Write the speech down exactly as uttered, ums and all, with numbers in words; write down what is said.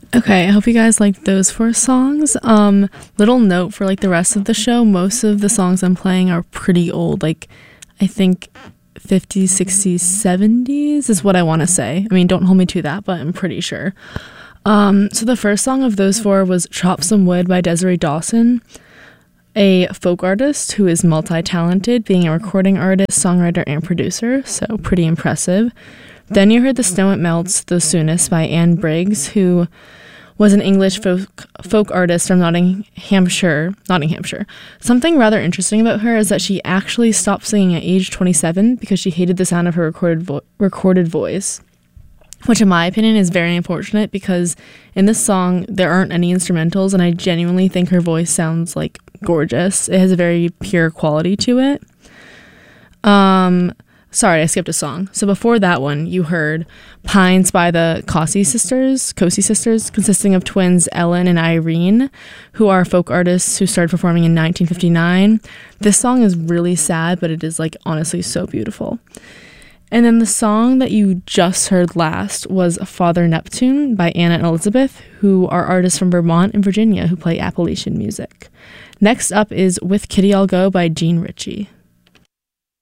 Okay, I hope you guys liked those four songs. Um, little note for like the rest of the show, most of the songs I'm playing are pretty old. Like, I think fifties, sixties, seventies is what I want to say. I mean, don't hold me to that, but I'm pretty sure. Um, so the first song of those four was Chop Some Wood by Desiree Dawson, a folk artist who is multi-talented, being a recording artist, songwriter, and producer, so pretty impressive. Then you heard The Snow It Melts the Soonest by Anne Briggs, who was an English folk, folk artist from Nottinghamshire, Nottinghamshire. Something rather interesting about her is that she actually stopped singing at age twenty-seven because she hated the sound of her recorded vo- recorded voice, which in my opinion is very unfortunate because in this song there aren't any instrumentals, and I genuinely think her voice sounds like gorgeous. It has a very pure quality to it. Um... Sorry, I skipped a song. So before that one, you heard Pines by the Cossey sisters, Cossey sisters, consisting of twins Ellen and Irene, who are folk artists who started performing in nineteen fifty-nine. This song is really sad, but it is like honestly so beautiful. And then the song that you just heard last was Father Neptune by Anna and Elizabeth, who are artists from Vermont and Virginia who play Appalachian music. Next up is With Kitty I'll Go by Jean Ritchie.